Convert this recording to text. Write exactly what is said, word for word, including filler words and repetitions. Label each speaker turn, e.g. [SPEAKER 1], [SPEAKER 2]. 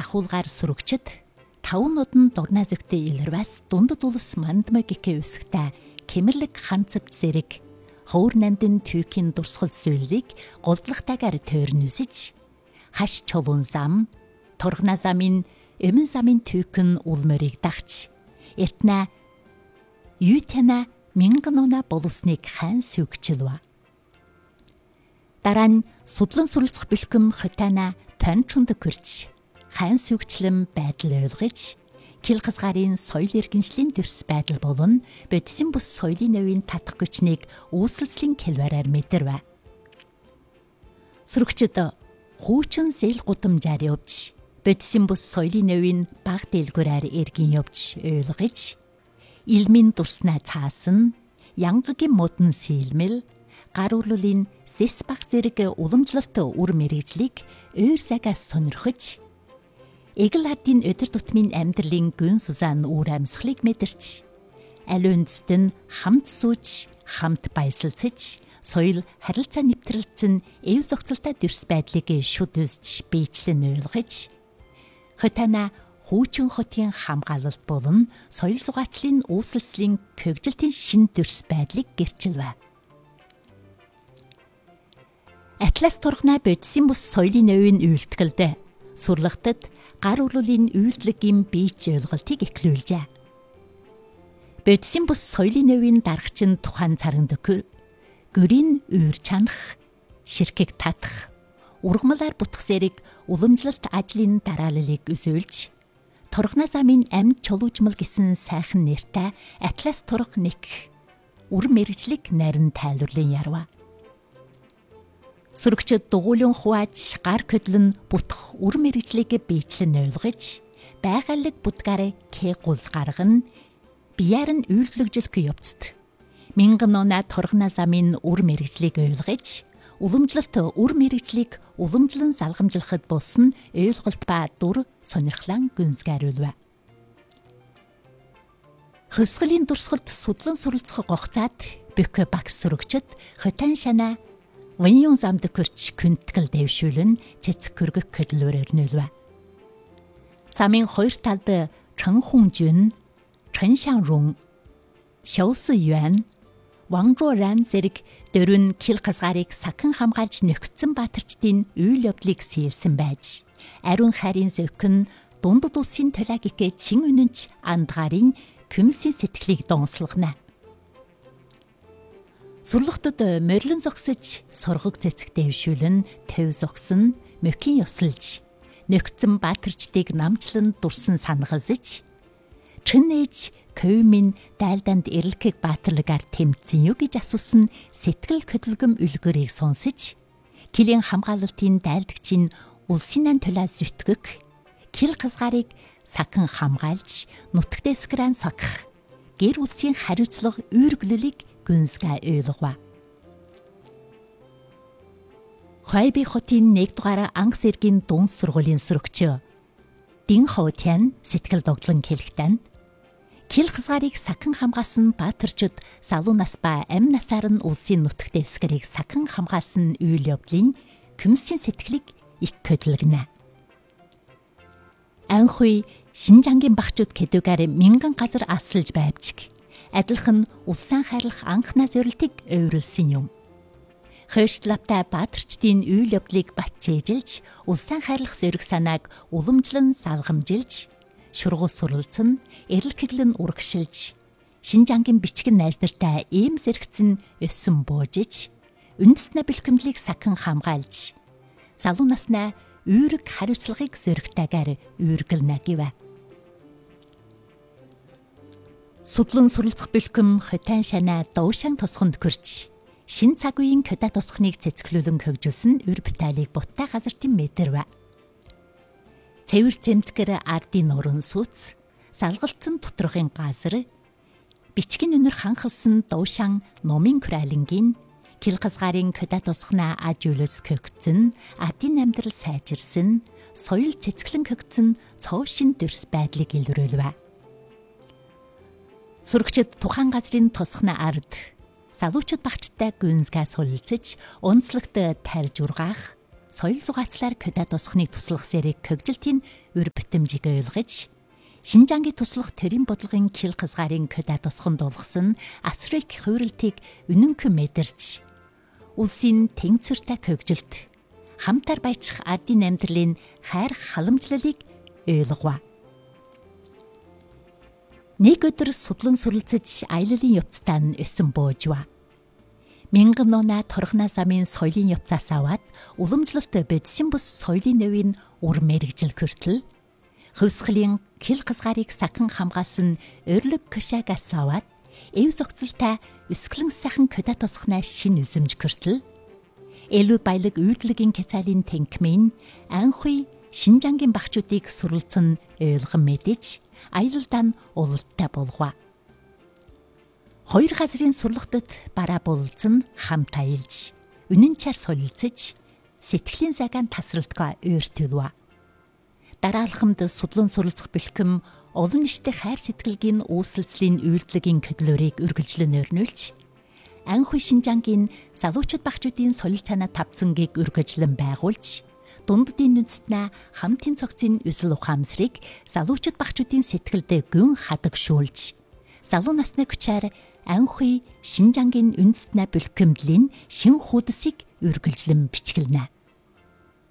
[SPEAKER 1] дахуулгаар сүрэгчд таван нодон дурнаа зүгтээ илэрвас дундад улс мандмагикэ үсгтээ кэмэрлэг ханцавч зэрэг хуур нандин түйкийн дурсгал зүйлийг голдлагтайгаар тойрнүсэж хаш чулуун зам торгна замын эмэн замын түйкэн улморыг дагч эртнэ ютяна мянган оноо боловсныг хайн сүгчилва. Дараа нь судлан суралцах бэлхэм хотана тончонд хүрч хайн сүгчлэн байдал ойлгож кил хасгарын соёл иргэншлийн төрс байдал болон бодисын бус соёлын новын татах хүчнийг үүсэлцлийн хэлбэрээр мэдэрвэ. Сүрэгчд хуучин зээл гудамжаар явж бодисын бус соёлын новын баг дэлгүүрээр эргэн явж ойлгож илмийн дурснаа цаасан янгагийн модон сийлмэл гар урлуулын сэс баг зэрэг уламжлалт үр мэргэжлийг өөр цагаас сонирхож эгэл хадын өдөр тутмын амьдралын гүн сузаан үр амьсгалыг мэдэрч аль үндэст нь хамт сууж хамт баясалцаж соёл харилцаа нэвтрэлцэн эв зохицолтой төрс байдлыг шүдэсж биечлэн ойлгож хотана хуучин хотын хамгаалалт болон соёл сугаацлын үүсэлцлийн хөгжилтийн шин төрс байдлыг гэрчилвэ. Атлас торгна бодисын бус соёлын новын үйлдэлд сурлагтад гар урлуулын үйлдэлгийн биеч ойлголтыг эхлүүлжээ. Бодисын бус соёлын новын дарагчин тухайн царганд гөрийн үйр чанах, ширхэг татах, ургамлаар бутах зэрэг уламжлалт ажлын дарааллыг үзүүлж торгна замын амьд чулуужмал гэсэн сайхан нэртэй Атлас торг нэг үр мэргэжлийг нарийн тайлбарлан ярва. Сүрэгчд дугуйлан хувааж гар көдлөн бутах үр мэргэжлийг биечлэн ойлгож байгалыг будгаар кэгулс гаргана бияар нь үйлдвэрлэж явцд мянган оноо торгна замын үр мэргэжлийг ойлгож уламжлалт үр мэргэжлийг уламжлан залгамжлахад болсон ойлголт ба дур сонирхлан гүнзгийрүүлвэ. Хөвсгөлийн дурсгалд судлан суралцах гогцаад бөкө багс сүрэгчд хотан шана вэньюн замд көрч күнтгэл дэвшүүлэн цэцэг хөргөх хөдлөөр нөлвэ. Самын хоёр талд Чэнхүнжүн, Чэншанрун, Шоусюан, Вангжууран зэрэг дөрвөн кил хасгарыг сахан хамгаалж нөхцөн баатарчдын үйл явдлыг сийлсэн байж ариун хайрын зөкөн дундад улсын талаагикэ чин үнэнч андгарын күмсийн сэтгэлийг донслогно. Сурлахтад морилон зогсож соргог цэцэг дэвшүүлэн төв зогсон мөкийн ёсолж нөхцөн баатарчдыг намчлан дурсан санагазж чэнэж көмийн дайлданд эрлэхийг баатарлагаар тэмцэн юу гэж асуусан сэтгэл хөдөлгөм үлгэрийг сонсож килийн хамгаалалтын дайлдагчийн улсын төлөө зүтгэх кил хасгарыг сахан хамгаалж нутаг дэвсгэрэн сагах гэр улсын хариуцлага үүрглэлийг гүнзгий ойлгова. Хойби хотын нэгдүгээр анх сэргийн дунд сургуулийн сүрэгч Дин Хоутян сэтгэл догтлон хэлэхдээ кил хасгарыг сахан хамгаалсан баатарчид залуу нас ба амь насаар нь улсын нутаг дэвсгэрийг сахан хамгаалсан үйл явдлын күмсийн сэтгэлийг их хөдөлгөнө. Анхүй Шинжангийн багчууд кэдүүгээр мянган газар алсалж байвчиг адилхан улсаа хайрлах анхнаа зорилтыг өөрөлсөн юм. Хойшлаптай баатарчдын үйл явдлыг батчээжилж улсаа хайрлах зориг санааг уламжлан салгамжилж шургуул суралцсан эрэлхэглэн урагшилж Шинжангийн бичгэн найз нартай ийм зэрэгцэн өссөн буужиж үндэснэ бэлхэмлийг сахан хамгаалж залуу наснаа үүрэг хариуцлагыг зөрөгтэйгээр үүргэлнэ гэвэ. Судлан суралцах бэлхэм хотан шанаа Доушан тосгонд хүрч шин цаг үеийн Кёда тосгоныг цэцгэлүүлэн хөгжүүлсэн өр биталийг буттай газартын мэдэрвэ. Цэвэр цэмцгэр ардын нуран сүц, салгалтсан доторхын газар, бичгийн өнөр ханхалсан Доушан номын хүрээлэнгийн кил хасгарын Кёда тосгоноо аж үйлс хөгцөн, ардын амьдрал сайжирсан, соёл цэцгэлэн хөгцөн цоо шин дөрс байдлыг илрүүлвэ. Сүрэгчд тухайн газрын тосгоны ард залуучууд багчтай гүнзгий сулалцаж, онцлогт тарж ургаах, соёл зугаацлаар кодад тосхныг туслах зэрэг когжилтын үр бүтэмжийг ойлгож, Шинжаангийн туслах төрийн бодлогын кил хязгаарын кодад тосхонд олгосон Африк хуурилтыг үнэнхэн мэдэрч, улсын тэнцвэртэй когжилт, хамтар баяжих ардын амьдралын хайр халамжлалыг ойлгов. Нэг өдөр судлан суралцж аяллалын явцдаа өсөн буужва. Мянган оноо торхна замын соёлын явцаас аваад уламжлалт бодисын бус соёлын нөвийн ур мэрэгжил хүртэл хөвсгөлийн кил хязгаарыг сахан хамгаалсан өрлөг кошагаас аваад эв зохицолтой өсгөлэн сайхан кодад тосхнаа шин үзэмж хүртэл элүү баялаг үйдлэгийн кецалын тэнхмийн анхуй Шинжаангийн багчуудыг суралцсан ойлгон мэдэж аялалдаа улалтай болгов. Хоёр газрын сурлагтад бараа бололцсон хамт аялж, үнэн чар солилцож, сэтгэлийн цагаан тасралтгаа ойртолов. Дараалхамд судлан суралцах бэлхэм олон нийтэд хайр сэтгэлгийн үүсэлцлийн үйлдэлгийн көглөөрийг үргэлжлэн өрнүүлж, анхуй Шинжаангийн залуучууд багчуудын соёл цаанаа тавцангийг үргэлжлэн байгуулж, дунддын үндэстнээ хамтын цогцын өсөл ухаамсрыг залуучууд багчуудын сэтгэлд гүн хадагшуулж, залуу насны хүчээр анхуй Шинжаангийн үндэстнээ бэлхэмдлийн шин хуудасыг үргэлжлэн бичгэлнэ.